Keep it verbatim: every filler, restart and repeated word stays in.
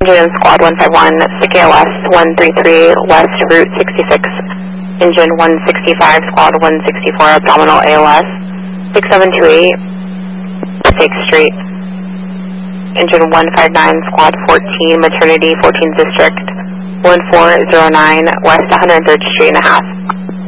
Engine Squad one five one, S I C A L S one three three, West Route sixty-six. Engine one sixty-five, Squad one sixty-four, abdominal A L S, six seven two eight, Take Street. Engine one five nine, Squad fourteen, Maternity fourteenth District, one four zero nine, West one hundred third Street and a half.